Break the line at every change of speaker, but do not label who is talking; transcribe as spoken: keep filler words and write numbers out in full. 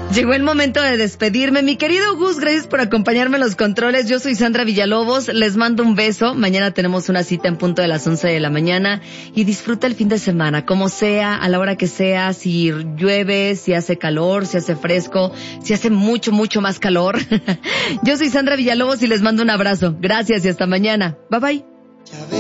Llegó el momento de despedirme. Mi querido Gus, gracias por acompañarme en los controles. Yo soy Sandra Villalobos. Les mando un beso. Mañana tenemos una cita en punto de las once de la mañana. Y disfruta el fin de semana, como sea, a la hora que sea. Si llueve, si hace calor, si hace fresco, si hace mucho, mucho más calor. Yo soy Sandra Villalobos y les mando un abrazo. Gracias y hasta mañana. Bye bye.